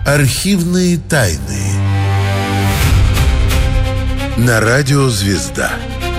Архивные тайны. На радио «Звезда».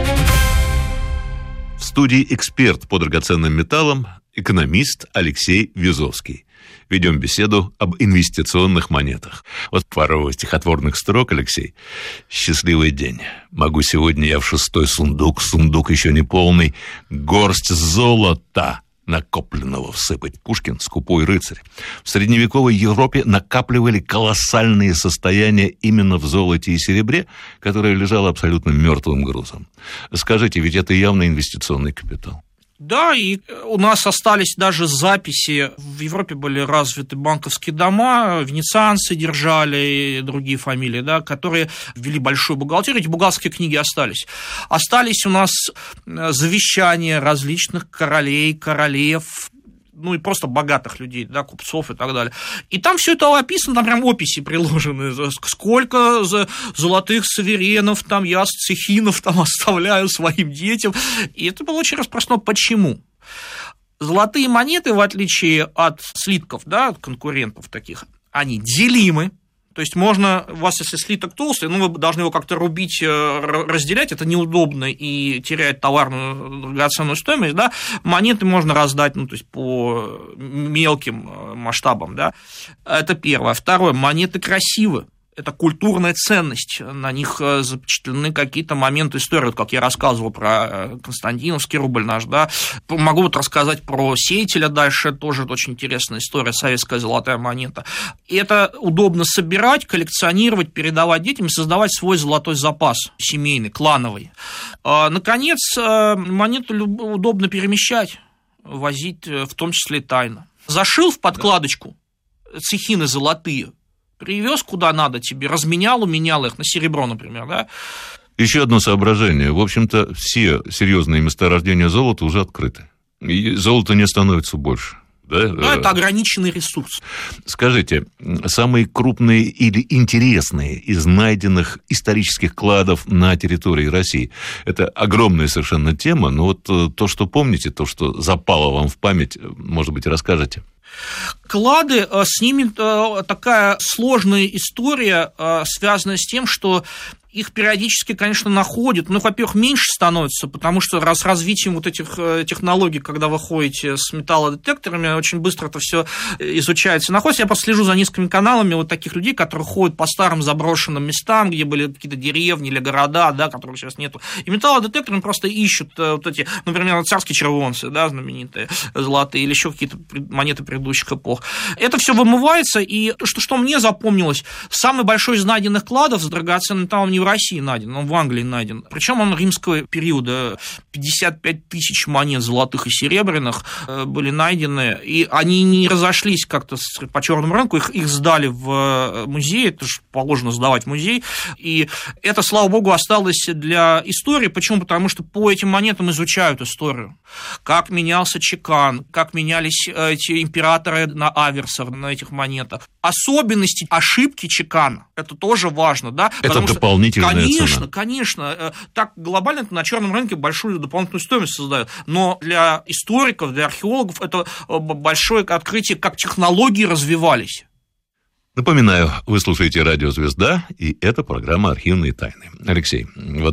В студии эксперт по драгоценным металлам, экономист Алексей Вязовский. Ведем беседу об инвестиционных монетах. Вот пару стихотворных строк, Алексей. «Счастливый день. Могу сегодня я в 6-й сундук еще не полный, горсть золота накопленного всыпать». Пушкин, скупой рыцарь. В средневековой Европе накапливали колоссальные состояния именно в золоте и серебре, которое лежало абсолютно мертвым грузом. Скажите, ведь это явно инвестиционный капитал. Да, и у нас остались даже записи. В Европе были развиты банковские дома, венецианцы держали и другие фамилии, да, которые ввели большую бухгалтерию. Эти бухгалтерские книги остались. Остались у нас завещания различных королей, королев, ну и просто богатых людей, да, купцов и так далее. И там все это описано, там прям описи приложены, сколько золотых суверенов там я цехинов там оставляю своим детям. И это было очень распространено. Почему? Золотые монеты, в отличие от слитков, да, от конкурентов таких, они делимы. То есть можно, у вас если слиток толстый, ну, вы должны его как-то рубить, разделять, это неудобно и теряет товарную драгоценную стоимость, да, монеты можно раздать, ну, то есть по мелким масштабам, да, это первое. Второе, монеты красивы. Это культурная ценность, на них запечатлены какие-то моменты истории, вот как я рассказывал про Константиновский рубль наш, да, могу вот рассказать про сеятеля дальше, тоже очень интересная история, советская золотая монета. И это удобно собирать, коллекционировать, передавать детям и создавать свой золотой запас семейный, клановый. Наконец, монету удобно перемещать, возить, в том числе и тайно. Зашил в подкладочку цехины золотые, привез куда надо тебе, разменял, уменял их на серебро, например, да? Еще одно соображение. В общем-то, все серьезные месторождения золота уже открыты. И золото не становится больше. Да? Да, это ограниченный ресурс. Скажите, самые крупные или интересные из найденных исторических кладов на территории России? Это огромная совершенно тема, но вот то, что помните, то, что запало вам в память, может быть, расскажете? Клады, с ними такая сложная история, связанная с тем, что их периодически, конечно, находят, но, во-первых, меньше становится, потому что с развитием вот этих технологий, когда вы ходите с металлодетекторами, очень быстро это все изучается и находится. Я просто слежу за несколькими каналами вот таких людей, которые ходят по старым заброшенным местам, где были какие-то деревни или города, да, которых сейчас нету. И металлодетекторами просто ищут вот эти, например, царские червонцы, да, знаменитые, золотые, или еще какие-то монеты предыдущих эпох. Это все вымывается, и что мне запомнилось, самый большой из найденных кладов с драгоценным металлом не в России найден, он в Англии найден. Причем он римского периода. 55 тысяч монет золотых и серебряных были найдены, и они не разошлись как-то по черному рынку, их сдали в музей, это же положено сдавать в музей, и это, слава богу, осталось для истории. Почему? Потому что по этим монетам изучают историю. Как менялся чекан, как менялись эти императоры на аверсах, на этих монетах. Особенности, ошибки чекана, это тоже важно, да? Это дополнительная цена. Конечно. Так глобально на черном рынке большую дополнительную стоимость создает. Но для историков, для археологов это большое открытие, как технологии развивались. Напоминаю, вы слушаете радио «Звезда», и это программа «Архивные тайны». Алексей, в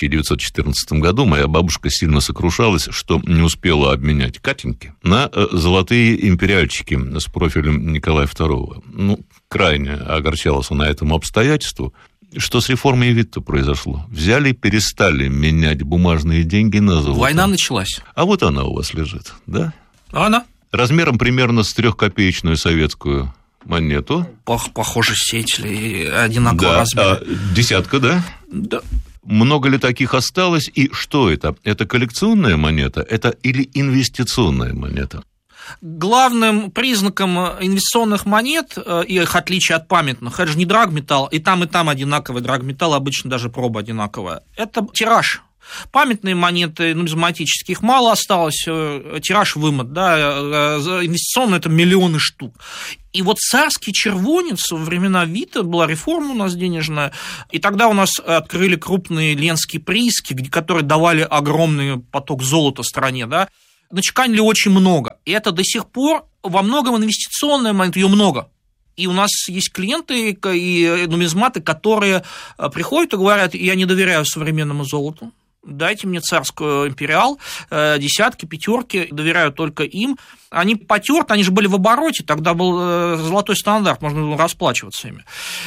1914 году моя бабушка сильно сокрушалась, что не успела обменять Катеньки на золотые империальчики с профилем Николая II. Ну, крайне огорчалась она этому обстоятельству. Что с реформой Витте произошло? Взяли, перестали менять бумажные деньги на золото. Война началась. А вот она у вас лежит, да? Она? Размером примерно с 3-копеечную советскую монету. Похоже, сеть одинакового размера. Десятка, да? Да. Много ли таких осталось? И что это? Это коллекционная монета? Это или инвестиционная монета? Главным признаком инвестиционных монет и их отличие от памятных, это же не драгметалл, и там одинаковый драгметалл, обычно даже проба одинаковая. Это тираж. Памятные монеты, нумизматические, их мало осталось, тираж вымот, да, инвестиционные – это миллионы штук. И вот царский червонец во времена Витте, была реформа у нас денежная, и тогда у нас открыли крупные ленские прииски, которые давали огромный поток золота в стране, да, начеканили очень много. И это до сих пор во многом инвестиционная монета, ее много. И у нас есть клиенты и нумизматы, которые приходят и говорят: я не доверяю современному золоту, дайте мне царскую империал, десятки, пятерки, доверяю только им. Они потерты, они же были в обороте, тогда был золотой стандарт, можно было расплачиваться ими.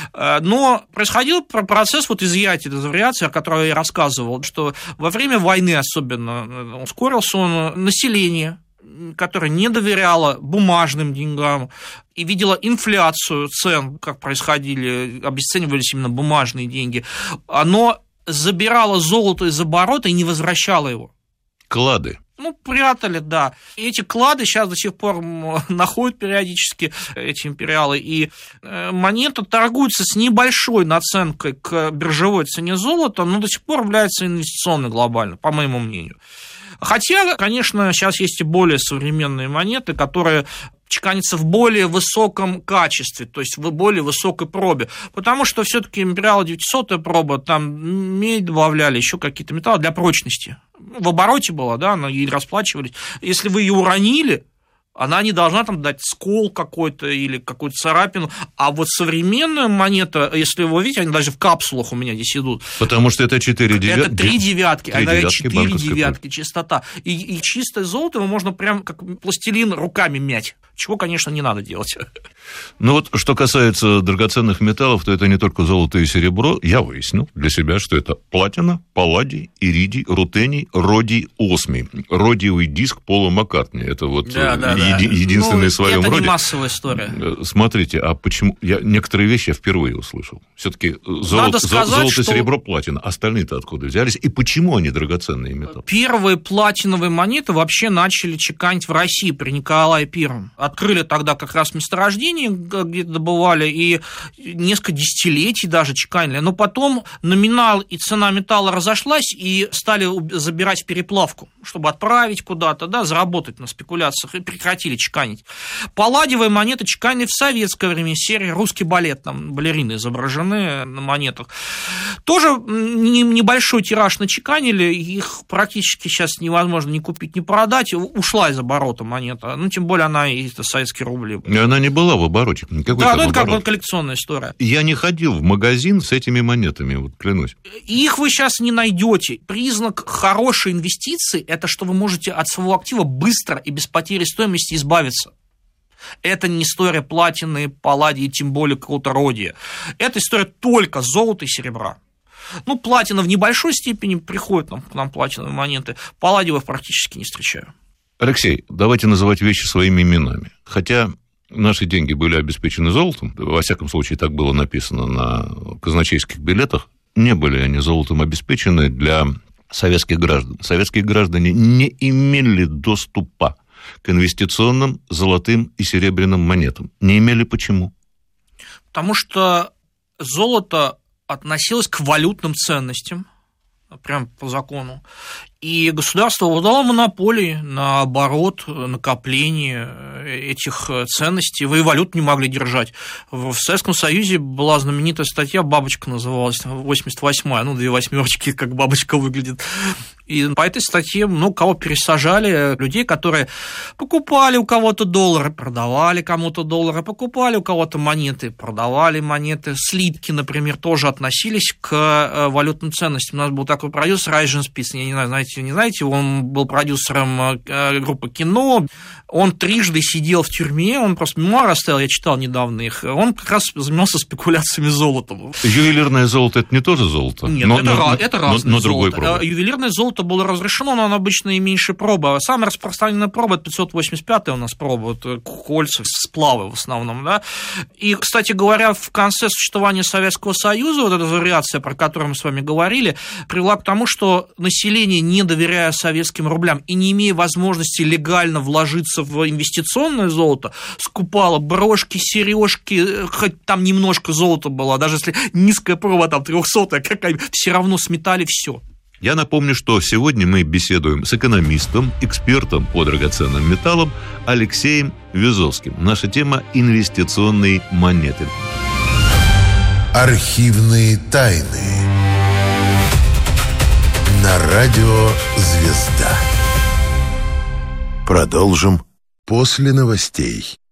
Но происходил процесс изъятия, дезавриации, о которой я рассказывал, что во время войны особенно ускорился население, которое не доверяло бумажным деньгам и видело инфляцию цен, как происходили, обесценивались именно бумажные деньги, оно забирало золото из оборота и не возвращало его. Клады. Прятали, да. И эти клады сейчас до сих пор находят периодически, эти империалы, и монета торгуется с небольшой наценкой к биржевой цене золота, но до сих пор является инвестиционной глобально, по моему мнению. Хотя, конечно, сейчас есть и более современные монеты, которые чеканится в более высоком качестве, то есть в более высокой пробе, потому что все-таки империал 900-я проба, там медь добавляли, еще какие-то металлы для прочности. В обороте была, да, и расплачивались. Если вы ее уронили, она не должна там дать скол какой-то или какую-то царапину, а вот современная монета, если вы видите, они даже в капсулах у меня здесь идут. Потому что это 4 девятки. Это 3 девятки, а это 4 девятки, пробы. чистота. И чистое золото его можно прям как пластилин руками мять, чего, конечно, не надо делать. Что касается драгоценных металлов, то это не только золото и серебро. Я выяснил для себя, что это платина, палладий, иридий, рутений, родий, осмий. Родиевый диск Пола Маккартни. Это единственный в своем роде. Это не массовая история. Смотрите, а почему... Некоторые вещи я впервые услышал. Все-таки золото, серебро, платина. Остальные-то откуда взялись? И почему они драгоценные металлы? Первые платиновые монеты вообще начали чеканить в России при Николае I. Открыли тогда как раз месторождение, где-то добывали, и несколько десятилетий даже чеканили. Но потом номинал и цена металла разошлась, и стали забирать в переплавку, чтобы отправить куда-то, да, заработать на спекуляциях, и прекратили чеканить. Палладиевые монеты чеканили в советское время, серии «Русский балет», там балерины изображены на монетах. Тоже небольшой тираж начеканили, их практически сейчас невозможно ни купить, ни продать, ушла из оборота монета, тем более она и советские рубли. И она не была в обороте. Это как бы коллекционная история. Я не ходил в магазин с этими монетами, клянусь. Их вы сейчас не найдете. Признак хорошей инвестиции – это что вы можете от своего актива быстро и без потери стоимости избавиться. Это не история платины, палладия, тем более какого-то родия. Это история только золота и серебра. Платина в небольшой степени приходит к нам платиновые монеты. Палладиевых практически не встречаю. Алексей, давайте называть вещи своими именами. Хотя наши деньги были обеспечены золотом, во всяком случае так было написано на казначейских билетах, не были они золотом обеспечены для советских граждан. Советские граждане не имели доступа к инвестиционным золотым и серебряным монетам. Не имели почему? Потому что золото относилось к валютным ценностям, прям по закону. И государство дало монополии на оборот, накопление этих ценностей. Вы и валюту не могли держать. В Советском Союзе была знаменитая статья, бабочка называлась, 88-я, 2 восьмерочки, как бабочка выглядит. И по этой статье кого пересажали, людей, которые покупали у кого-то доллары, продавали кому-то доллары, покупали у кого-то монеты, продавали монеты. Слитки, например, тоже относились к валютным ценностям. У нас был такой продюсер Райжен Спиц, я не знаю, знаете, он был продюсером группы «Кино», он трижды сидел в тюрьме, он просто мемуары оставил, я читал недавно их, он как раз занимался спекуляциями золотом. Ювелирное золото – это не тоже золото? Нет, это разное но золото. Ювелирное золото было разрешено, но оно обычно и меньше проба. Самая распространенная проба – это 585-я у нас проба, это кольца, сплавы в основном, да. И, кстати говоря, в конце существования Советского Союза, вот эта вариация, про которую мы с вами говорили, привела к тому, что население, не доверяя советским рублям и не имея возможности легально вложиться в инвестиционное золото, скупало брошки, сережки, хоть там немножко золота было, даже если низкая проба, там 300-я какая-нибудь, все равно сметали все. Я напомню, что сегодня мы беседуем с экономистом, экспертом по драгоценным металлам Алексеем Визовским. Наша тема – инвестиционные монеты. Архивные тайны. На радио «Звезда». Продолжим после новостей.